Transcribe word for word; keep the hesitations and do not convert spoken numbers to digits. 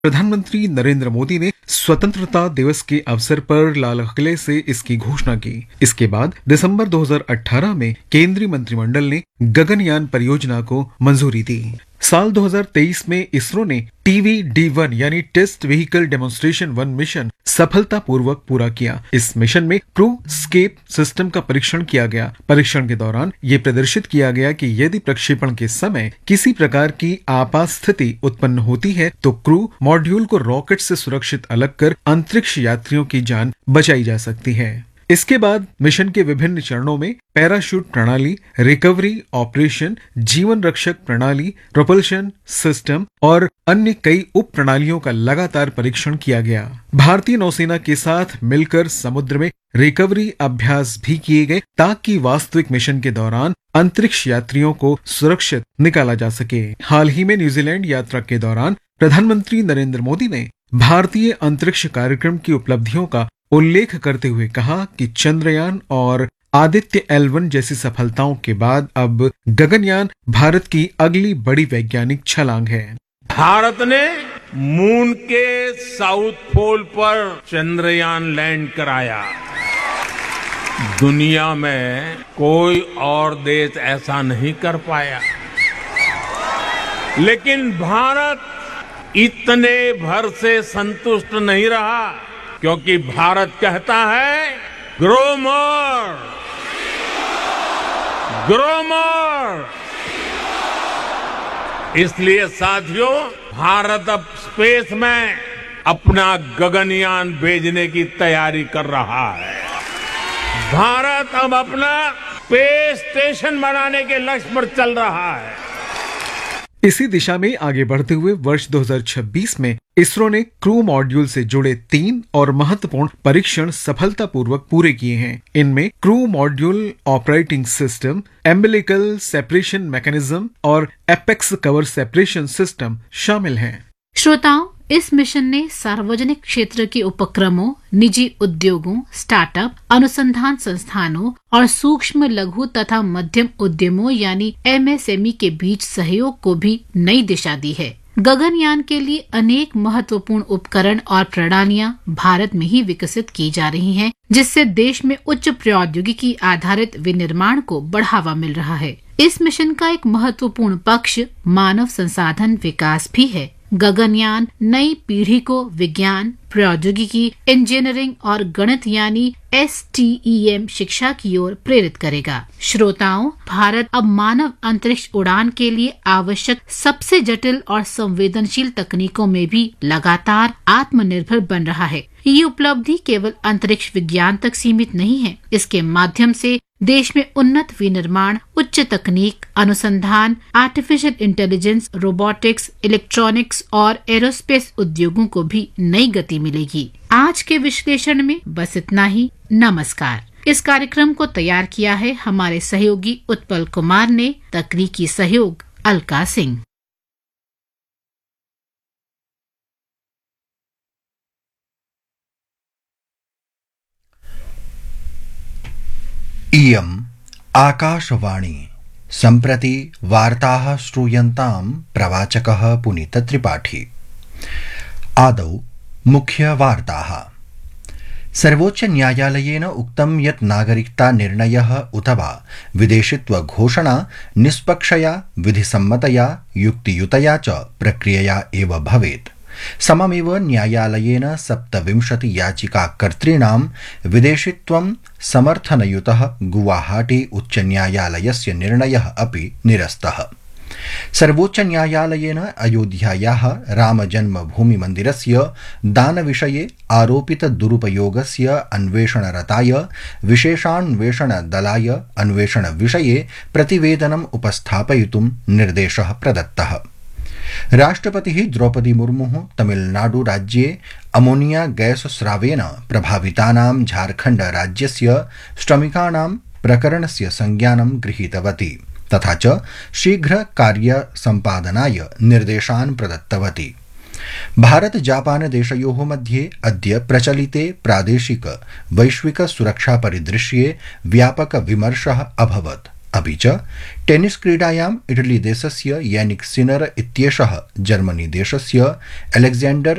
प्रधानमंत्री नरेंद्र मोदी ने स्वतंत्रता दिवस के अवसर पर लाल किले से इसकी घोषणा की। इसके बाद दिसंबर दो हज़ार अठारह में केंद्रीय मंत्रिमंडल ने गगनयान परियोजना को मंजूरी दी। साल दो हज़ार तेईस में इसरो ने टीवी डी वन यानी test vehicle demonstration one mission सफलतापूर्वक पूरा किया। इस मिशन में क्रू स्केप सिस्टम का परीक्षण किया गया। परीक्षण के दौरान ये प्रदर्शित किया गया कि यदि प्रक्षेपण के समय किसी प्रकार की आपात स्थिति उत्पन्न होती है तो क्रू मॉड्यूल को रॉकेट से सुरक्षित अलग कर अंतरिक्ष यात्रियों की जान बचाई जा सकती है। इसके बाद मिशन के विभिन्न चरणों में पैराशूट प्रणाली, रिकवरी ऑपरेशन, जीवन रक्षक प्रणाली, प्रोपल्शन सिस्टम और अन्य कई उप प्रणालियों का लगातार परीक्षण किया गया। भारतीय नौसेना के साथ मिलकर समुद्र में रिकवरी अभ्यास भी किए गए ताकि वास्तविक मिशन के दौरान अंतरिक्ष यात्रियों को सुरक्षित निकाला जा सके। हाल ही में न्यूजीलैंड यात्रा के दौरान प्रधानमंत्री नरेंद्र मोदी ने भारतीय अंतरिक्ष कार्यक्रम की उपलब्धियों का उल्लेख करते हुए कहा कि चंद्रयान और आदित्य एल वन जैसी सफलताओं के बाद अब गगनयान भारत की अगली बड़ी वैज्ञानिक छलांग है। भारत ने मून के साउथ पोल पर चंद्रयान लैंड कराया। दुनिया में कोई और देश ऐसा नहीं कर पाया, लेकिन भारत इतने भर से संतुष्ट नहीं रहा, क्योंकि भारत कहता है ग्रो मोर, ग्रो मोर। इसलिए साथियों, भारत अब स्पेस में अपना गगनयान भेजने की तैयारी कर रहा है। भारत अब अपना स्पेस स्टेशन बनाने के लक्ष्य पर चल रहा है। इसी दिशा में आगे बढ़ते हुए वर्ष दो हज़ार छब्बीस में इसरो ने क्रू मॉड्यूल से जुड़े तीन और महत्वपूर्ण परीक्षण सफलतापूर्वक पूरे किए हैं। इनमें crew module operating system, umbilical separation mechanism और एपेक्स कवर सेपरेशन सिस्टम शामिल हैं। श्रोताओं, इस मिशन ने सार्वजनिक क्षेत्र के उपक्रमों, निजी उद्योगों, स्टार्टअप, अनुसंधान संस्थानों और सूक्ष्म, लघु तथा मध्यम उद्यमों यानी एम एस एम ई के बीच सहयोग को भी नई दिशा दी है। गगनयान के लिए अनेक महत्वपूर्ण उपकरण और प्रणालियां भारत में ही विकसित की जा रही हैं, जिससे देश में उच्च प्रौद्योगिकी आधारित विनिर्माण को बढ़ावा मिल रहा है। इस मिशन का एक महत्वपूर्ण पक्ष मानव संसाधन विकास भी है। गगनयान नई पीढ़ी को विज्ञान, प्रौद्योगिकी, इंजीनियरिंग और गणित यानी एस टी ई एम शिक्षा की ओर प्रेरित करेगा। श्रोताओं, भारत अब मानव अंतरिक्ष उड़ान के लिए आवश्यक सबसे जटिल और संवेदनशील तकनीकों में भी लगातार आत्मनिर्भर बन रहा है। ये उपलब्धि केवल अंतरिक्ष विज्ञान तक सीमित नहीं है। इसके माध्यम से देश में उन्नत विनिर्माण, उच्च तकनीक, अनुसंधान, आर्टिफिशियल इंटेलिजेंस, रोबोटिक्स, इलेक्ट्रॉनिक्स और एरोस्पेस उद्योगों को भी नई गति मिलेगी। आज के विश्लेषण में बस इतना ही। नमस्कार। इस कार्यक्रम को तैयार किया है हमारे सहयोगी उत्पल कुमार ने, तकनीकी सहयोग अलका सिंह। इयम् आकाशवाणी। सम्प्रति वार्ताः श्रूयन्तां प्रवाचकः पुनीत त्रिपाठी। आदौ मुख्यवार्ताः। सर्वोच्च न्यायालयेन उक्तं यत् नागरिकता निर्णयः अथवा विदेशित्व घोषणा निष्पक्षया, विधिसम्मतया, युक्तियुतया च प्रक्रियया एव भवेत्। सममेव न्यायालयेन सप्तविंशति याचिकाकर्तॄणां विदेशित्वं समर्थनयुतः गुवाहाटी उच्च न्यायालयस्य निर्णयः अपि निरस्तः। सर्वोच्च न्यायालयेन अयोध्यायाः रामजन्मभूमि मन्दिरस्य दानविषये आरोपित दुरुपयोगस्य अन्वेषणरताय विशेषान्वेषणदलाय अन्वेषणविषये प्रतिवेदनम् उपस्थापयितुं निर्देशः प्रदत्तः। राष्ट्रपतिः द्रौपदी मुर्मुः तमिलनाडु राज्ये अमोनिया गैस स्रावेन प्रभावितानां झारखण्ड राज्यस्य श्रमिकाणां प्रकरणस्य संज्ञानं गृहीतवती तथा च शीघ्र कार्य सम्पादनाय निर्देशान् प्रदत्तवती। भारत जापान देशयोः मध्ये अद्य प्रचलिते प्रादेशिक वैश्विक सुरक्षा परिदृश्ये व्यापक विमर्शः अभवत्। अपि च टेनिस क्रीडायाम् इटली देशस्य यानिक सिनर इत्येषः जर्मनी देशस्य अलेक्जेंडर